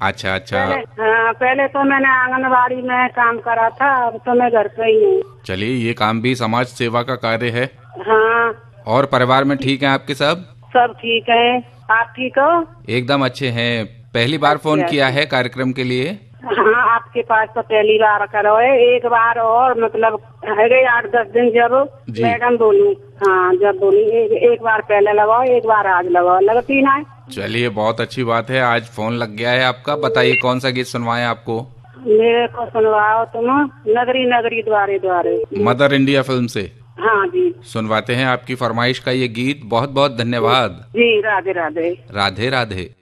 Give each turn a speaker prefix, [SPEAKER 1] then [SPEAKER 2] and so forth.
[SPEAKER 1] अच्छा अच्छा।
[SPEAKER 2] हाँ, पहले तो मैंने आंगनबाड़ी में काम करा था, अब तो मैं घर पे ही हूँ।
[SPEAKER 1] चलिए, ये काम भी समाज सेवा का कार्य है।
[SPEAKER 2] हाँ।
[SPEAKER 1] और परिवार में ठीक है आपके सब?
[SPEAKER 2] सब ठीक है। आप ठीक हो?
[SPEAKER 1] एकदम अच्छे हैं। पहली बार फोन
[SPEAKER 2] अच्छा
[SPEAKER 1] किया
[SPEAKER 2] अच्छा।
[SPEAKER 1] है कार्यक्रम के लिए?
[SPEAKER 2] हाँ, आपके पास तो पहली बार करो है। एक बार और मतलब है 8-10 दिन जब
[SPEAKER 1] जी।
[SPEAKER 2] मैडम बोली। हाँ, जब बोली एक बार पहले लगाओ, एक बार आज लगाओ, लगती ना है।
[SPEAKER 1] चलिए, बहुत अच्छी बात है, आज फोन लग गया है आपका। बताइए कौन सा गीत सुनवाएं आपको?
[SPEAKER 2] मेरे को सुनवाओ तुम, नगरी नगरी द्वारे द्वारे।
[SPEAKER 1] मदर इंडिया फिल्म से
[SPEAKER 2] हाँ जी।
[SPEAKER 1] सुनवाते हैं आपकी फरमाइश का ये गीत। बहुत बहुत धन्यवाद।
[SPEAKER 2] जी, राधे राधे।
[SPEAKER 1] राधे राधे।